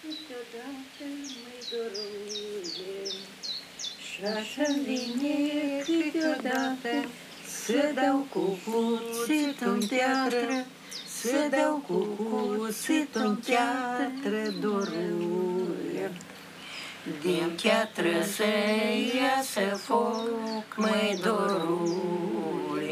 câteodată, măi, dorule, și așa vine câteodată să dau cu cuțitul în teatră, să dau cu cuțitul în teatră, dorule. Din teatră să iasă foc, măi, dorule.